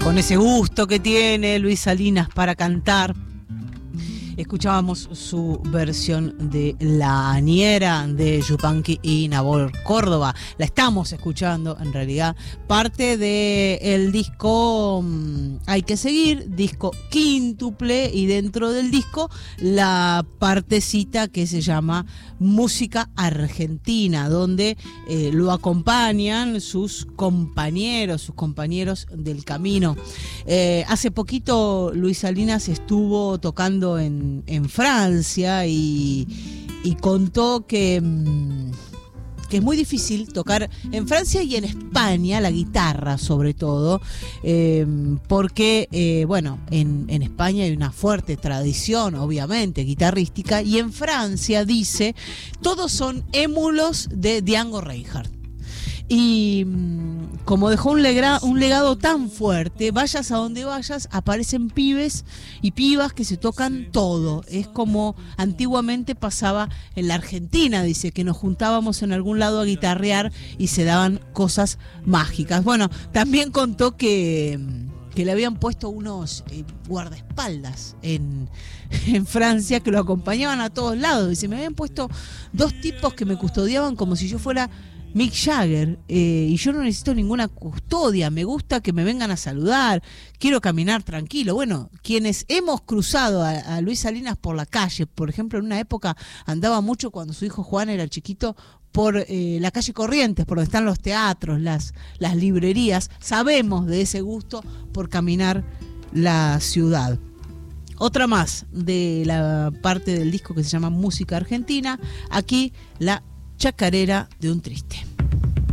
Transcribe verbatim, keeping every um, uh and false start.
con ese gusto que tiene Luis Salinas para cantar. Escuchábamos su versión de La Niera de Yupanqui y Nabor Córdoba. La estamos escuchando, en realidad, parte del disco um, Hay que seguir, disco quíntuple, y dentro del disco la partecita que se llama Música Argentina, donde eh, lo acompañan sus compañeros, sus compañeros del camino. Eh, hace poquito Luis Salinas estuvo tocando en en Francia y, y contó que, que es muy difícil tocar en Francia y en España, la guitarra sobre todo, eh, porque, eh, bueno, en, en España hay una fuerte tradición, obviamente, guitarrística, y en Francia, dice, todos son émulos de Django Reinhardt. Y como dejó un, legra, un legado tan fuerte, vayas a donde vayas, aparecen pibes y pibas que se tocan todo. Es como antiguamente pasaba en la Argentina, dice, que nos juntábamos en algún lado a guitarrear y se daban cosas mágicas. Bueno, también contó que, que le habían puesto unos eh, guardaespaldas en, en Francia que lo acompañaban a todos lados. Dice, me habían puesto dos tipos que me custodiaban como si yo fuera Mick Jagger, eh, y yo no necesito ninguna custodia, me gusta que me vengan a saludar, quiero caminar tranquilo. Bueno, quienes hemos cruzado a, a Luis Salinas por la calle, por ejemplo, en una época andaba mucho cuando su hijo Juan era chiquito, por eh, la calle Corrientes, por donde están los teatros, las, las librerías, sabemos de ese gusto por caminar la ciudad. Otra más de la parte del disco que se llama Música Argentina, aquí la Chacarera de un Triste.